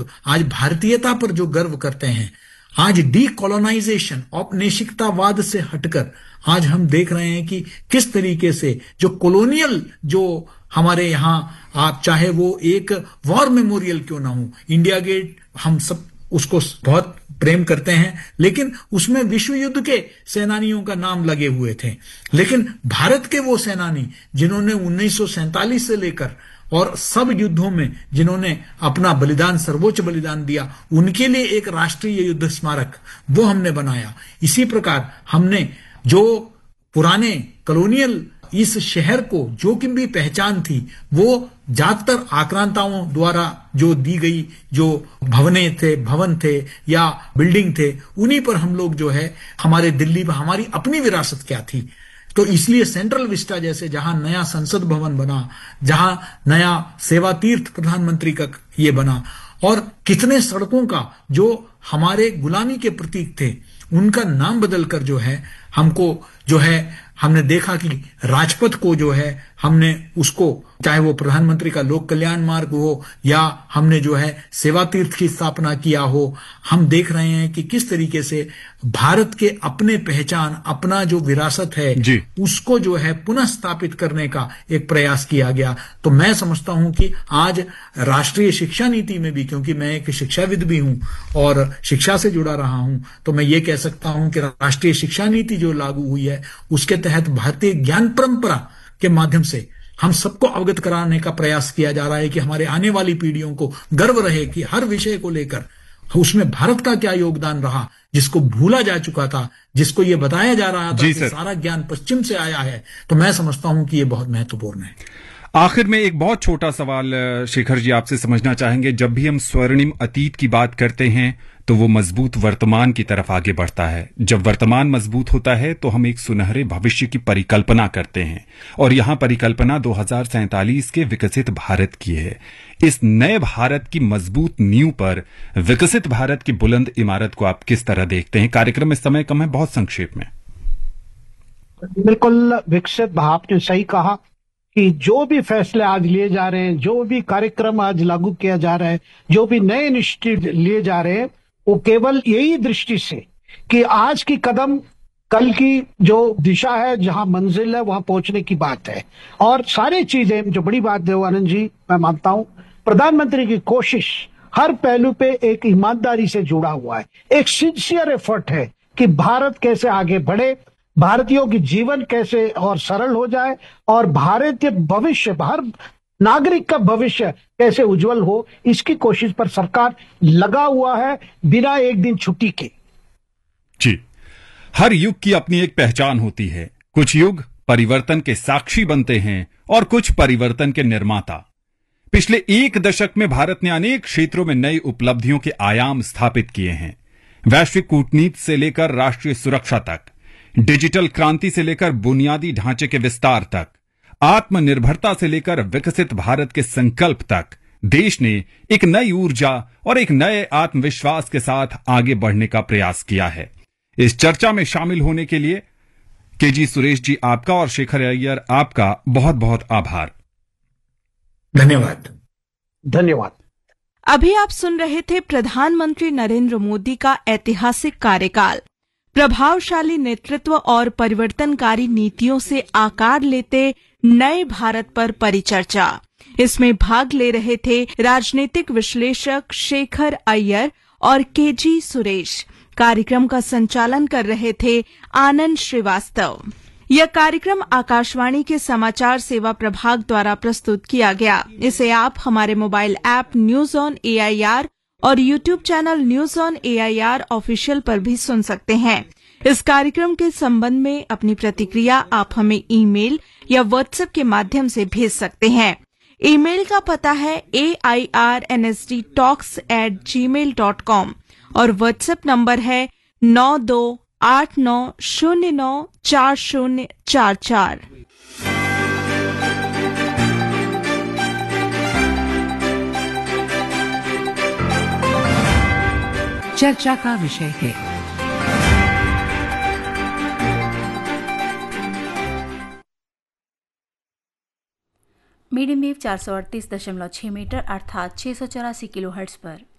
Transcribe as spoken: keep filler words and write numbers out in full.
लोग आज भारतीयता पर जो गर्व करते हैं, आज डीकोलोनाइजेशन औपनिवेशिकतावाद से हटकर आज हम देख रहे हैं कि किस तरीके से जो कॉलोनियल जो हमारे यहाँ, आप चाहे वो एक वॉर मेमोरियल क्यों ना हो, इंडिया गेट हम सब उसको बहुत प्रेम करते हैं, लेकिन उसमें विश्व युद्ध के सेनानियों का नाम लगे हुए थे। लेकिन भारत के वो सेनानी जिन्होंने उन्नीस सौ सैंतालीस से लेकर और सब युद्धों में जिन्होंने अपना बलिदान, सर्वोच्च बलिदान दिया, उनके लिए एक राष्ट्रीय युद्ध स्मारक वो हमने बनाया। इसी प्रकार हमने जो पुराने कॉलोनियल इस शहर को जो कि भी पहचान थी, वो ज्यादातर आक्रांताओं द्वारा जो दी गई जो भवने थे भवन थे या बिल्डिंग थे, उन्हीं पर हम लोग जो है हमारे दिल्ली में हमारी अपनी विरासत क्या थी। तो इसलिए सेंट्रल विस्टा जैसे जहां नया संसद भवन बना, जहां नया सेवा तीर्थ प्रधानमंत्री का ये बना, और कितने सड़कों का जो हमारे गुलामी के प्रतीक थे उनका नाम बदलकर जो है हमको जो है हमने देखा कि राजपथ को जो है हमने उसको, चाहे वो प्रधानमंत्री का लोक कल्याण मार्ग हो या हमने जो है सेवा तीर्थ की स्थापना किया हो, हम देख रहे हैं कि किस तरीके से भारत के अपने पहचान, अपना जो विरासत है उसको जो है पुनः स्थापित करने का एक प्रयास किया गया। तो मैं समझता हूं कि आज राष्ट्रीय शिक्षा नीति में भी, क्योंकि मैं एक शिक्षाविद भी हूं और शिक्षा से जुड़ा रहा हूं, तो मैं ये कह सकता हूं कि राष्ट्रीय शिक्षा नीति जो लागू हुई है उसके तहत भारतीय ज्ञान परंपरा के माध्यम से हम सबको अवगत कराने का प्रयास किया जा रहा है कि हमारे आने वाली पीढ़ियों को गर्व रहे कि हर विषय को लेकर उसमें भारत का क्या योगदान रहा, जिसको भूला जा चुका था, जिसको ये बताया जा रहा था कि सारा ज्ञान पश्चिम से आया है। तो मैं समझता हूं कि ये बहुत महत्वपूर्ण है। आखिर में एक बहुत छोटा सवाल शेखर जी आपसे समझना चाहेंगे, जब भी हम स्वर्णिम अतीत की बात करते हैं तो वो मजबूत वर्तमान की तरफ आगे बढ़ता है। जब वर्तमान मजबूत होता है तो हम एक सुनहरे भविष्य की परिकल्पना करते हैं, और यहां परिकल्पना दो हज़ार सैंतालीस के विकसित भारत की है। इस नए भारत की मजबूत नींव पर विकसित भारत की बुलंद इमारत को आप किस तरह देखते हैं? कार्यक्रम में समय कम है, बहुत संक्षेप में। बिल्कुल विकसित, आपने सही कहा कि जो भी फैसले आज लिए जा रहे हैं, जो भी कार्यक्रम आज लागू किया जा रहा है, जो भी नए इनिशिएटिव लिए जा रहे हैं, वो केवल यही दृष्टि से कि आज की कदम कल की जो दिशा है, जहां मंजिल है वहां पहुंचने की बात है। और सारी चीजें जो बड़ी बात है आनंद जी, मैं मानता हूं प्रधानमंत्री की कोशिश हर पहलू पे एक ईमानदारी से जुड़ा हुआ है, एक सिंसियर एफर्ट है कि भारत कैसे आगे बढ़े, भारतीयों की जीवन कैसे और सरल हो जाए, और भारतीय भविष्य, हर नागरिक का भविष्य कैसे उज्जवल हो, इसकी कोशिश पर सरकार लगा हुआ है बिना एक दिन छुट्टी के। जी, हर युग की अपनी एक पहचान होती है। कुछ युग परिवर्तन के साक्षी बनते हैं और कुछ परिवर्तन के निर्माता। पिछले एक दशक में भारत ने अनेक क्षेत्रों में नई उपलब्धियों के आयाम स्थापित किए हैं। वैश्विक कूटनीति से लेकर राष्ट्रीय सुरक्षा तक, डिजिटल क्रांति से लेकर बुनियादी ढांचे के विस्तार तक, आत्मनिर्भरता से लेकर विकसित भारत के संकल्प तक, देश ने एक नई ऊर्जा और एक नए आत्मविश्वास के साथ आगे बढ़ने का प्रयास किया है। इस चर्चा में शामिल होने के लिए केजी सुरेश जी आपका और शेखर अय्यर आपका बहुत बहुत आभार। धन्यवाद। धन्यवाद। अभी आप सुन रहे थे प्रधानमंत्री नरेंद्र मोदी का ऐतिहासिक कार्यकाल, प्रभावशाली नेतृत्व और परिवर्तनकारी नीतियों से आकार लेते नए भारत पर परिचर्चा। इसमें भाग ले रहे थे राजनीतिक विश्लेषक शेखर अय्यर और केजी सुरेश। कार्यक्रम का संचालन कर रहे थे आनंद श्रीवास्तव। यह कार्यक्रम आकाशवाणी के समाचार सेवा प्रभाग द्वारा प्रस्तुत किया गया। इसे आप हमारे mobile app news on AIR और YouTube channel news on AIR official पर भी सुन सकते हैं। इस कार्यक्रम के संबंध में अपनी प्रतिक्रिया आप हमें ईमेल या व्हाट्सएप के माध्यम से भेज सकते हैं। ईमेल का पता है ए I R N S D talks eight ji mail dot com और व्हाट्सएप नंबर है नौ दो आठ नौ शून्य नौ चार शून्य चार चार। चर्चा का विषय है मीडियम वेव चार सौ अड़तीस दशमलव छह मीटर अर्थात छह सौ चौरासी किलो हर्ट्ज पर